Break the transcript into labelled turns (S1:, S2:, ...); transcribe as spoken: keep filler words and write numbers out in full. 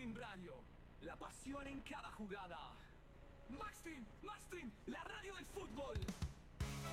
S1: Maxstream Radio, la pasión en cada jugada. Maxstream, Maxstream, la radio del fútbol.